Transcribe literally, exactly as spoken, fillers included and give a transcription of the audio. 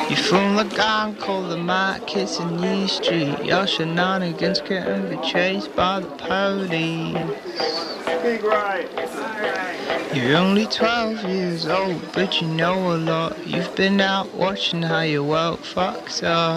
You fool like I'm called the markets in the street. Your shenanigans couldn't be traced by the police. Big right. You're only twelve years old, but you know a lot. You've been out watching how your world fucks up.